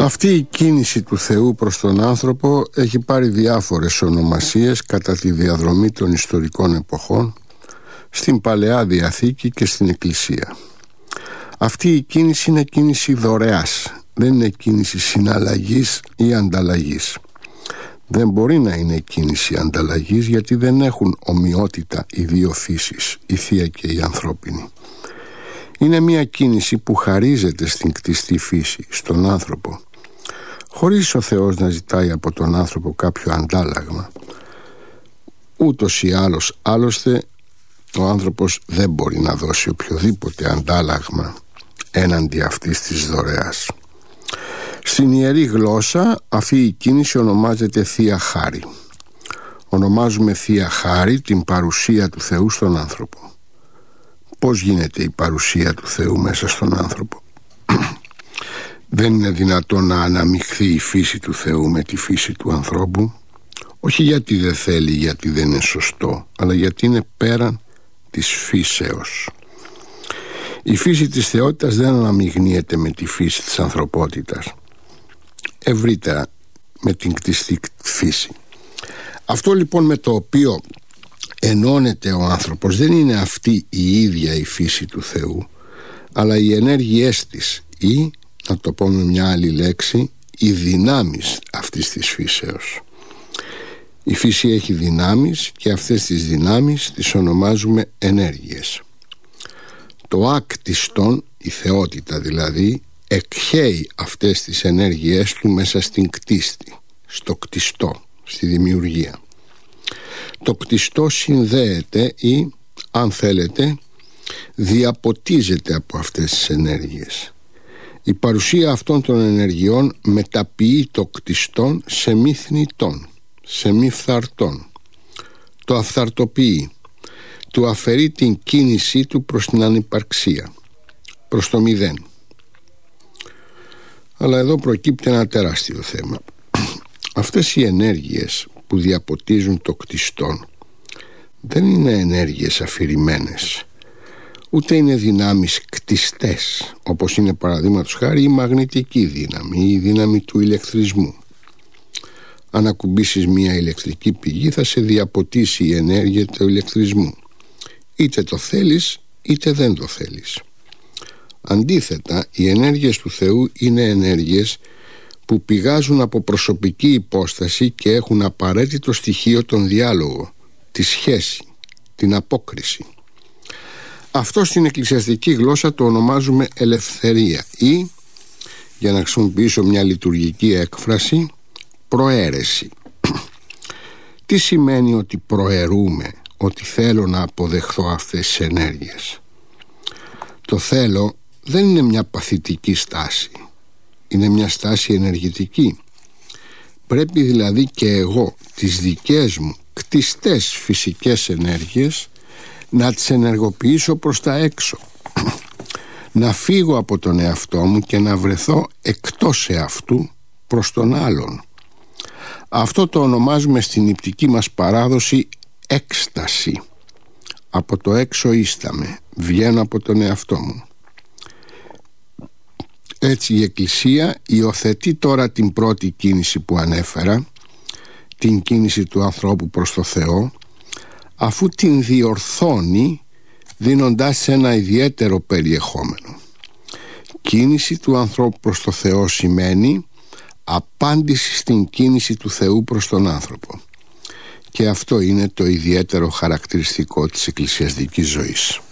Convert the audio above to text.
Αυτή η κίνηση του Θεού προς τον άνθρωπο έχει πάρει διάφορες ονομασίες κατά τη διαδρομή των ιστορικών εποχών, στην Παλαιά Διαθήκη και στην Εκκλησία. Αυτή η κίνηση είναι κίνηση δωρεάς, δεν είναι κίνηση συναλλαγής ή ανταλλαγής. Δεν μπορεί να είναι κίνηση ανταλλαγής, γιατί δεν έχουν ομοιότητα οι δύο φύσεις, η θεία και η ανθρώπινη. Είναι μια κίνηση που χαρίζεται στην κτιστή φύση, στον άνθρωπο, χωρίς ο Θεός να ζητάει από τον άνθρωπο κάποιο αντάλλαγμα. Ούτως ή άλλως, άλλωστε, ο άνθρωπος δεν μπορεί να δώσει οποιοδήποτε αντάλλαγμα έναντι αυτής της δωρεάς. Στην Ιερή Γλώσσα αυτή η κίνηση ονομάζεται Θεία Χάρη. Ονομάζουμε Θεία Χάρη την παρουσία του Θεού στον άνθρωπο. Πώς γίνεται η παρουσία του Θεού μέσα στον άνθρωπο? Δεν είναι δυνατόν να αναμειχθεί η φύση του Θεού με τη φύση του ανθρώπου, όχι γιατί δεν θέλει, γιατί δεν είναι σωστό, αλλά γιατί είναι πέραν της φύσεως. Η φύση της θεότητας δεν αναμειγνύεται με τη φύση της ανθρωπότητας, ευρύτερα με την κτιστή φύση. Αυτό λοιπόν με το οποίο ενώνεται ο άνθρωπος δεν είναι αυτή η ίδια η φύση του Θεού, αλλά οι ενέργειές της, ή να το πω με μια άλλη λέξη, οι δυνάμεις αυτής της φύσεως. Η φύση έχει δυνάμεις και αυτές τις δυνάμεις τις ονομάζουμε ενέργειες. Το άκτιστον, η θεότητα δηλαδή, εκχέει αυτές τις ενέργειές του μέσα στην κτίστη, στο κτιστό, στη δημιουργία. Το κτιστό συνδέεται ή, αν θέλετε, διαποτίζεται από αυτές τις ενέργειες. Η παρουσία αυτών των ενεργειών μεταποιεί το κτιστόν σε μη θνητόν, σε μη φθαρτόν. Το αυθαρτοποιεί, του αφαιρεί την κίνησή του προς την ανυπαρξία, προς το μηδέν. Αλλά εδώ προκύπτει ένα τεράστιο θέμα. Αυτές οι ενέργειες που διαποτίζουν το κτιστόν δεν είναι ενέργειες αφηρημένες, ούτε είναι δυνάμεις κτιστές, όπως είναι παραδείγματος χάρη η μαγνητική δύναμη ή η δύναμη του ηλεκτρισμού. Αν ακουμπήσεις μια ηλεκτρική πηγή θα σε διαποτίσει η ενέργεια του ηλεκτρισμού, είτε το θέλεις είτε δεν το θέλεις. Αντίθετα, οι ενέργειες του Θεού είναι ενέργειες που πηγάζουν από προσωπική υπόσταση και έχουν απαραίτητο στοιχείο τον διάλογο, τη σχέση, την απόκριση. Αυτό στην εκκλησιαστική γλώσσα το ονομάζουμε ελευθερία ή, για να χρησιμοποιήσω μια λειτουργική έκφραση, προαίρεση. Τι σημαίνει ότι προαιρούμε, ότι θέλω να αποδεχθώ αυτές τις ενέργειες? Το θέλω δεν είναι μια παθητική στάση, είναι μια στάση ενεργητική. Πρέπει δηλαδή και εγώ τις δικές μου κτιστές φυσικές ενέργειες να τις ενεργοποιήσω προς τα έξω, να φύγω από τον εαυτό μου και να βρεθώ εκτός εαυτού προς τον άλλον. Αυτό το ονομάζουμε στην νηπτική μας παράδοση έκσταση. Από το έξω ίσταμαι, βγαίνω από τον εαυτό μου. Έτσι η Εκκλησία υιοθετεί τώρα την πρώτη κίνηση που ανέφερα, την κίνηση του ανθρώπου προς το Θεό, αφού την διορθώνει δίνοντάς ένα ιδιαίτερο περιεχόμενο. Κίνηση του ανθρώπου προς το Θεό σημαίνει απάντηση στην κίνηση του Θεού προς τον άνθρωπο. Και αυτό είναι το ιδιαίτερο χαρακτηριστικό της εκκλησιαστικής ζωής.